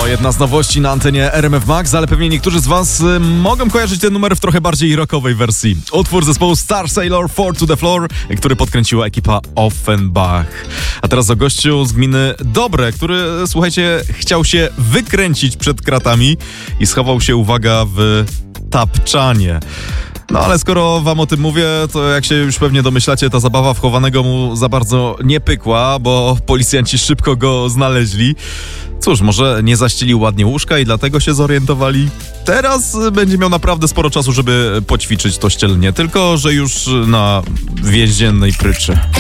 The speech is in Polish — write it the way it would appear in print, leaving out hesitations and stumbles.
To jedna z nowości na antenie RMF Max, ale pewnie niektórzy z was mogą kojarzyć ten numer w trochę bardziej rockowej wersji. Utwór zespołu Star Sailor 4 to the Floor, który podkręciła ekipa Offenbach. A teraz o gościu z gminy Dobre, który, słuchajcie, chciał się wykręcić przed kratami i schował się, uwaga, w tapczanie. No ale skoro wam o tym mówię, to jak się już pewnie domyślacie, ta zabawa w chowanego mu za bardzo nie pykła, bo policjanci szybko go znaleźli. Cóż, może nie zaścielił ładnie łóżka i dlatego się zorientowali? Teraz będzie miał naprawdę sporo czasu, żeby poćwiczyć to ścielnie, tylko że już na więziennej pryczy.